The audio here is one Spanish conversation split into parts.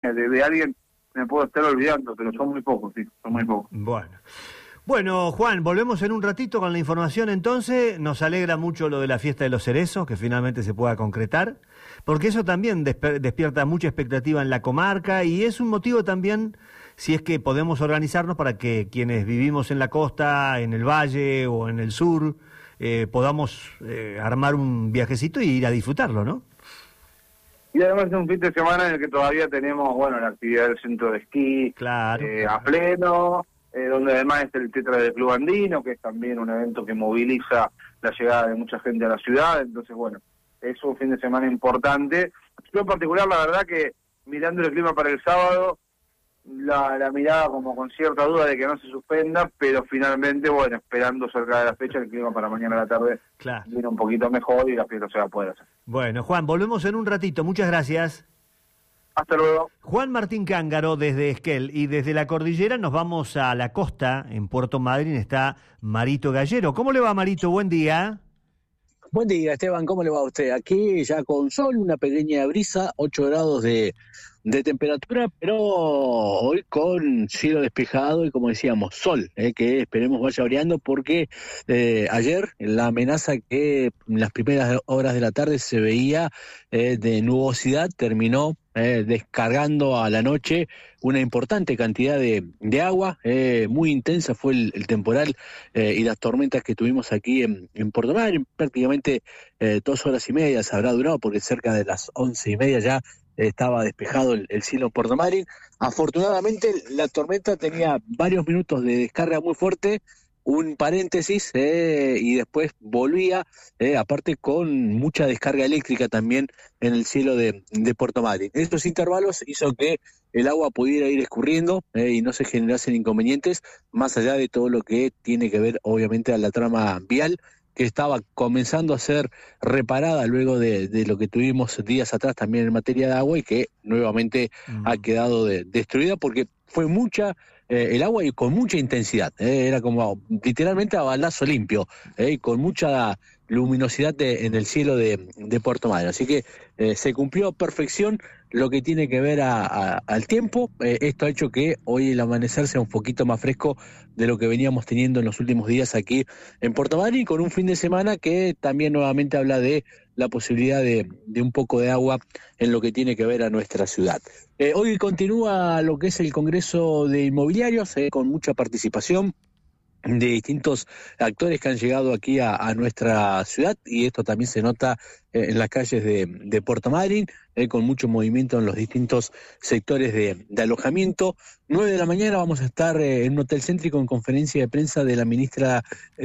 de alguien me puedo estar olvidando, pero son muy pocos, sí, son muy pocos. Bueno, Juan, volvemos en un ratito con la información entonces. Nos alegra mucho lo de la fiesta de los cerezos, que finalmente se pueda concretar, porque eso también despierta mucha expectativa en la comarca y es un motivo también, si es que podemos organizarnos para que quienes vivimos en la costa, en el valle o en el sur, podamos armar un viajecito y ir a disfrutarlo, ¿no? Y además es un fin de semana en el que todavía tenemos, la actividad del centro de esquí Claro. A pleno, donde además es el Tetra del Club Andino, que es también un evento que moviliza la llegada de mucha gente a la ciudad. Entonces, es un fin de semana importante. Yo en particular, la verdad que mirando el clima para el sábado, la miraba como con cierta duda de que no se suspenda, pero finalmente, esperando cerca de la fecha, el clima para mañana a la tarde viene un poquito mejor y la fiesta se va a poder hacer. Bueno, Juan, volvemos en un ratito. Muchas gracias. Hasta luego. Juan Martín Cángaro desde Esquel, y desde la cordillera nos vamos a la costa. En Puerto Madryn está Marito Gallero. ¿Cómo le va, Marito? Buen día. Buen día, Esteban, ¿cómo le va a usted? Aquí ya con sol, una pequeña brisa, 8 grados de temperatura, pero hoy con cielo despejado y, como decíamos, sol, que esperemos vaya variando, porque ayer la amenaza que en las primeras horas de la tarde se veía de nubosidad terminó descargando a la noche una importante cantidad de agua. Muy intensa fue el temporal y las tormentas que tuvimos aquí en Puerto Madryn. Prácticamente 2 horas y media se habrá durado, porque cerca de las 11:30 ya estaba despejado el cielo en Puerto Madryn. Afortunadamente la tormenta tenía varios minutos de descarga muy fuerte, un paréntesis, y después volvía, aparte con mucha descarga eléctrica también en el cielo de Puerto Madryn. Estos intervalos hizo que el agua pudiera ir escurriendo y no se generasen inconvenientes, más allá de todo lo que tiene que ver obviamente a la trama vial, que estaba comenzando a ser reparada luego de lo que tuvimos días atrás también en materia de agua, y que nuevamente ha quedado destruida, porque fue mucha el agua y con mucha intensidad, era como literalmente a balazo limpio, con mucha luminosidad en el cielo de Puerto Madryn. Así que se cumplió a perfección lo que tiene que ver al tiempo. Esto ha hecho que hoy el amanecer sea un poquito más fresco de lo que veníamos teniendo en los últimos días aquí en Puerto Madryn, con un fin de semana que también nuevamente habla de la posibilidad de un poco de agua en lo que tiene que ver a nuestra ciudad. Hoy continúa lo que es el Congreso de Inmobiliarios, con mucha participación de distintos actores que han llegado aquí a nuestra ciudad, y esto también se nota en las calles de Puerto Madryn, con mucho movimiento en los distintos sectores de alojamiento. 9 de la mañana vamos a estar en un hotel céntrico en conferencia de prensa de la ministra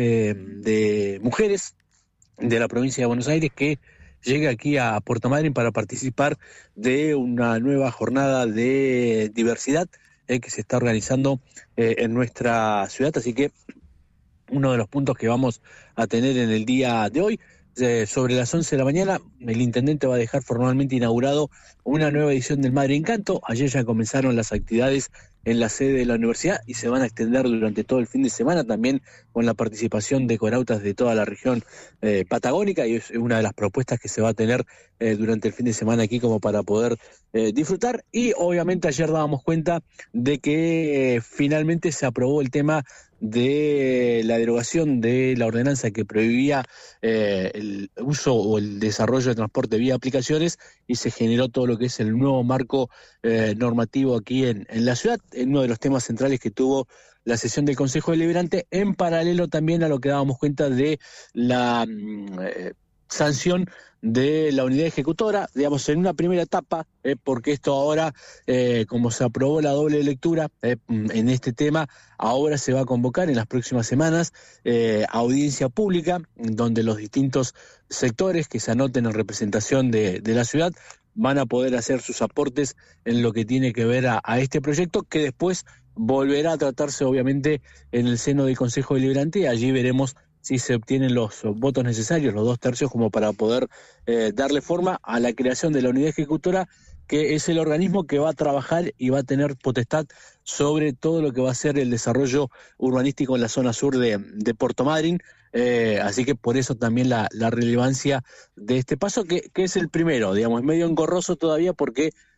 de Mujeres de la provincia de Buenos Aires, que llega aquí a Puerto Madryn para participar de una nueva jornada de diversidad que se está organizando en nuestra ciudad. Así que uno de los puntos que vamos a tener en el día de hoy, sobre las 11 de la mañana, el intendente va a dejar formalmente inaugurado una nueva edición del Madre Encanto. Ayer ya comenzaron las actividades en la sede de la universidad y se van a extender durante todo el fin de semana, también con la participación de corautas de toda la región patagónica, y es una de las propuestas que se va a tener durante el fin de semana aquí como para poder disfrutar. Y obviamente ayer dábamos cuenta de que finalmente se aprobó el tema de la derogación de la ordenanza que prohibía el uso o el desarrollo de transporte vía aplicaciones, y se generó todo lo que es el nuevo marco normativo aquí en la ciudad, en uno de los temas centrales que tuvo la sesión del Consejo Deliberante, en paralelo también a lo que dábamos cuenta de la sanción de la unidad ejecutora, digamos, en una primera etapa, porque esto ahora, como se aprobó la doble lectura en este tema, ahora se va a convocar en las próximas semanas audiencia pública, donde los distintos sectores que se anoten en representación de la ciudad van a poder hacer sus aportes en lo que tiene que ver a este proyecto, que después volverá a tratarse obviamente en el seno del Consejo Deliberante, y allí veremos si se obtienen los votos necesarios, los 2/3, como para poder darle forma a la creación de la unidad ejecutora, que es el organismo que va a trabajar y va a tener potestad sobre todo lo que va a ser el desarrollo urbanístico en la zona sur de Puerto Madryn. Así que por eso también la relevancia de este paso, que es el primero, digamos, medio engorroso todavía, porque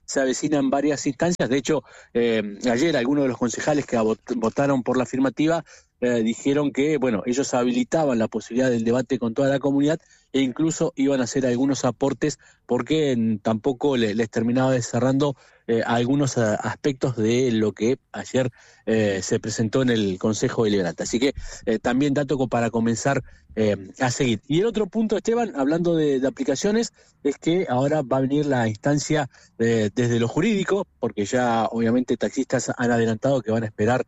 se avecinan varias instancias. De hecho, ayer algunos de los concejales que votaron por la afirmativa dijeron que, bueno, ellos habilitaban la posibilidad del debate con toda la comunidad e incluso iban a hacer algunos aportes porque tampoco les terminaba cerrando algunos aspectos de lo que ayer se presentó en el Consejo Deliberante. Así que también dato para comenzar a seguir. Y el otro punto, Esteban, hablando de aplicaciones, es que ahora va a venir la instancia desde lo jurídico, porque ya obviamente taxistas han adelantado que van a esperar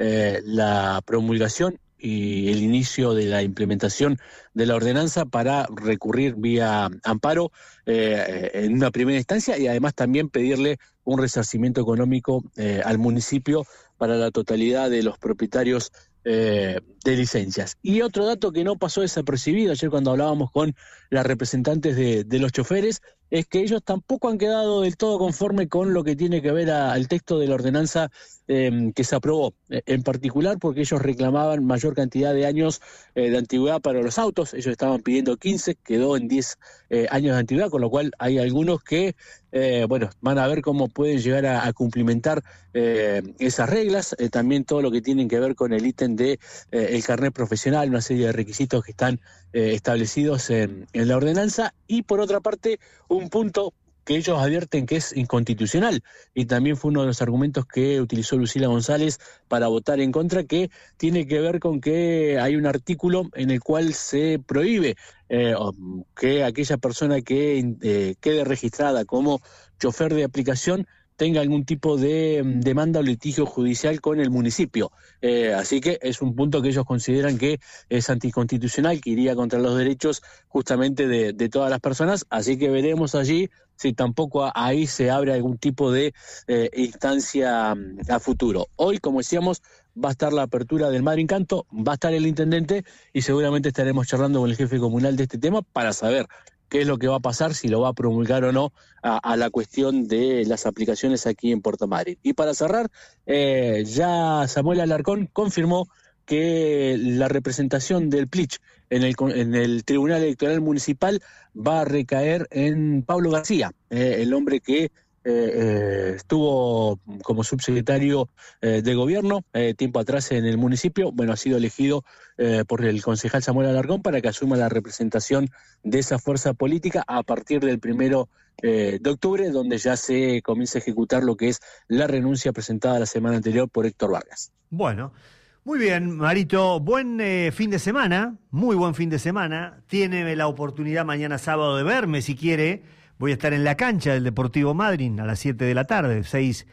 la promulgación y el inicio de la implementación de la ordenanza para recurrir vía amparo en una primera instancia y además también pedirle un resarcimiento económico al municipio para la totalidad de los propietarios de licencias. Y otro dato que no pasó desapercibido ayer cuando hablábamos con las representantes de los choferes es que ellos tampoco han quedado del todo conforme con lo que tiene que ver al texto de la ordenanza que se aprobó, en particular porque ellos reclamaban mayor cantidad de años de antigüedad para los autos. Ellos estaban pidiendo 15, quedó en 10 años de antigüedad, con lo cual hay algunos que van a ver cómo pueden llegar a cumplimentar esas reglas, también todo lo que tienen que ver con el ítem de el carnet profesional, una serie de requisitos que están establecidos en la ordenanza, y por otra parte un punto que ellos advierten que es inconstitucional, y también fue uno de los argumentos que utilizó Lucila González para votar en contra, que tiene que ver con que hay un artículo en el cual se prohíbe que aquella persona que quede registrada como chofer de aplicación tenga algún tipo de demanda o litigio judicial con el municipio. Así que es un punto que ellos consideran que es anticonstitucional, que iría contra los derechos justamente de todas las personas. Así que veremos allí si tampoco ahí se abre algún tipo de instancia a futuro. Hoy, como decíamos, va a estar la apertura del Madre Encanto, va a estar el intendente y seguramente estaremos charlando con el jefe comunal de este tema para saber qué es lo que va a pasar, si lo va a promulgar o no a la cuestión de las aplicaciones aquí en Puerto Madryn. Y para cerrar, ya Samuel Alarcón confirmó que la representación del PLICH en el Tribunal Electoral Municipal va a recaer en Pablo García, el hombre que estuvo como subsecretario de gobierno tiempo atrás en el municipio. Bueno, ha sido elegido por el concejal Samuel Alarcón para que asuma la representación de esa fuerza política a partir del 1 de octubre, donde ya se comienza a ejecutar lo que es la renuncia presentada la semana anterior por Héctor Vargas. Bueno, muy bien, Marito, buen fin de semana, muy buen fin de semana. Tiene la oportunidad mañana sábado de verme si quiere. Voy a estar en la cancha del Deportivo Madryn a las 7 de la tarde,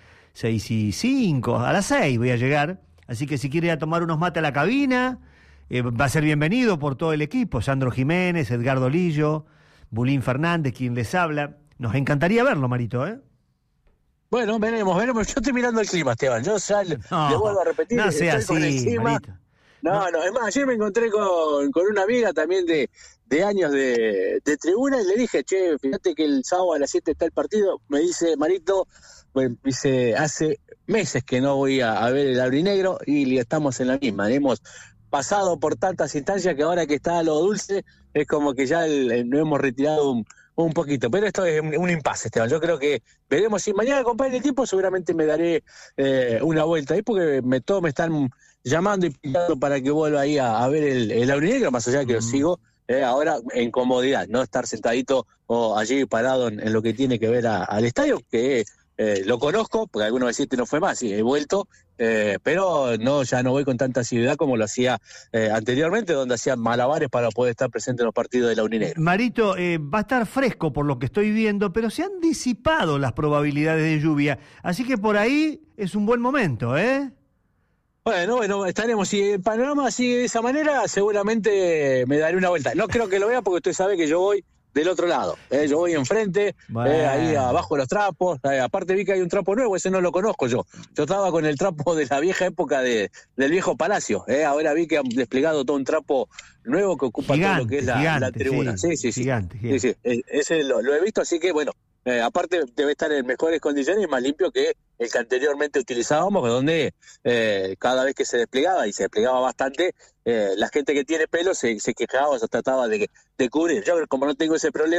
6:05, a las 6 voy a llegar. Así que si quiere ir a tomar unos mates a la cabina, va a ser bienvenido por todo el equipo. Sandro Jiménez, Edgardo Lillo, Bulín Fernández, quien les habla. Nos encantaría verlo, Marito, ¿eh? Bueno, veremos. Yo estoy mirando el clima, Esteban. Yo ya le vuelvo a repetir. No sea así, Marito. No, es más, ayer me encontré con una amiga también de años de tribuna y le dije, che, fíjate que el sábado a las 7 está el partido. Me dice, Marito, dice, hace meses que no voy a ver el aurinegro y estamos en la misma. Hemos pasado por tantas instancias que ahora que está lo dulce es como que ya nos hemos retirado un poquito. Pero esto es un impasse, Esteban. Yo creo que veremos si mañana acompaña el tiempo, seguramente me daré una vuelta ahí porque todos me están llamando y pidiendo para que vuelva ahí a ver el aurinegro, más allá que lo sigo ahora en comodidad, no estar sentadito o allí parado en lo que tiene que ver al estadio, que lo conozco, porque algunos decían que no fue más, sí, he vuelto, pero ya no voy con tanta asiduidad como lo hacía anteriormente, donde hacían malabares para poder estar presente en los partidos de la Aurinegro. Marito, va a estar fresco por lo que estoy viendo, pero se han disipado las probabilidades de lluvia, así que por ahí es un buen momento, ¿eh? Bueno, estaremos. Si el panorama sigue de esa manera, seguramente me daré una vuelta. No creo que lo vea porque usted sabe que yo voy del otro lado. Yo voy enfrente, ahí abajo de los trapos. Aparte vi que hay un trapo nuevo, ese no lo conozco yo. Yo estaba con el trapo de la vieja época del viejo palacio. Ahora vi que han desplegado todo un trapo nuevo que ocupa todo lo que es la tribuna. Sí. Gigante. Sí. Ese lo he visto, así que bueno. Aparte debe estar en mejores condiciones y más limpio que el que anteriormente utilizábamos, donde cada vez que se desplegaba, y se desplegaba bastante, la gente que tiene pelo se quejaba, se trataba de cubrir. Yo como no tengo ese problema,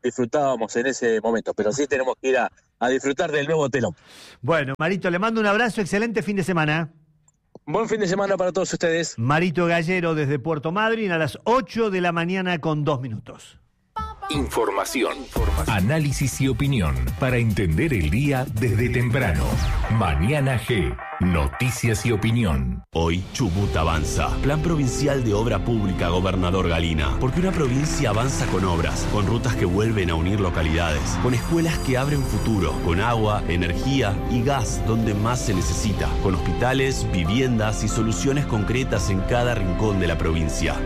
disfrutábamos en ese momento, pero sí tenemos que ir a disfrutar del nuevo telón. Bueno, Marito, le mando un abrazo, excelente fin de semana. Buen fin de semana para todos ustedes. Marito Gallero desde Puerto Madryn a las 8 de la mañana con 2 minutos. Información, análisis y opinión para entender el día desde temprano. Mañana G, noticias y opinión. Hoy Chubut avanza. Plan provincial de obra pública, gobernador Galina. Porque una provincia avanza con obras, con rutas que vuelven a unir localidades, con escuelas que abren futuro, con agua, energía y gas donde más se necesita, con hospitales, viviendas y soluciones concretas en cada rincón de la provincia.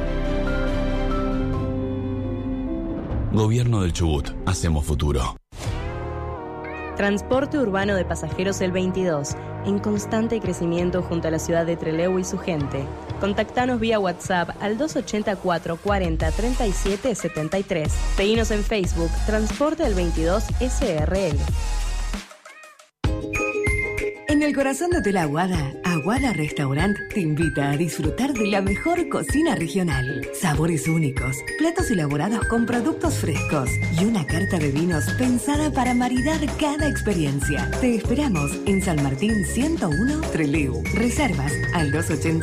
Gobierno del Chubut. Hacemos futuro. Transporte urbano de pasajeros el 22, en constante crecimiento junto a la ciudad de Trelew y su gente. Contactanos vía WhatsApp al 284 40 37 73. Seguinos en Facebook, Transporte del 22 SRL. En el corazón de Hotel Aguada, Aguada Restaurant te invita a disfrutar de la mejor cocina regional. Sabores únicos, platos elaborados con productos frescos y una carta de vinos pensada para maridar cada experiencia. Te esperamos en San Martín 101 Trelew. Reservas al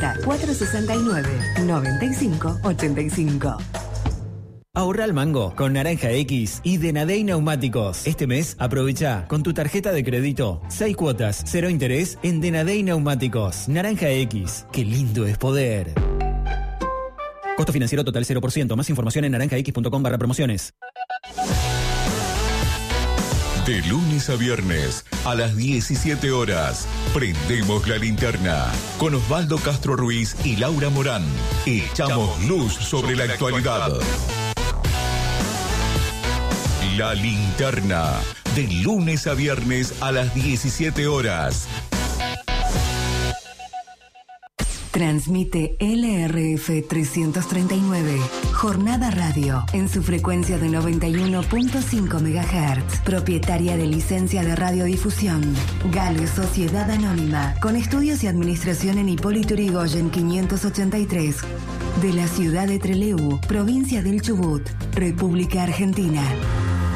280-469-9585. Ahorra al mango con Naranja X y Denadey Neumáticos. Este mes aprovecha con tu tarjeta de crédito 6 cuotas, 0 interés en Denadey Neumáticos. Naranja X, qué lindo es poder. Costo financiero total 0%. Más información en naranjax.com/promociones. De lunes a viernes a las 17 horas, prendemos la linterna con Osvaldo Castro Ruiz y Laura Morán. Echamos luz sobre la actualidad. La linterna, de lunes a viernes a las 17 horas. Transmite LRF 339, Jornada Radio, en su frecuencia de 91.5 MHz, propietaria de licencia de radiodifusión. Gale Sociedad Anónima, con estudios y administración en Hipólito Yrigoyen 583, de la ciudad de Trelew, provincia del Chubut, República Argentina.